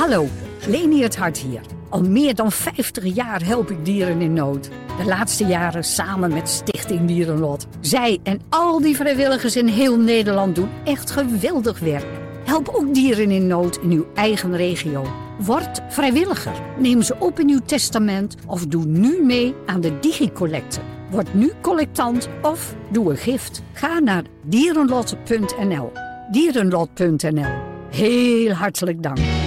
Hallo, Leni het Hart hier. Al meer dan 50 jaar help ik dieren in nood. De laatste jaren samen met Stichting Dierenlot. Zij en al die vrijwilligers in heel Nederland doen echt geweldig werk. Help ook dieren in nood in uw eigen regio. Word vrijwilliger. Neem ze op in uw testament of doe nu mee aan de DigiCollecte. Word nu collectant of doe een gift. Ga naar dierenlot.nl. Dierenlot.nl. Heel hartelijk dank.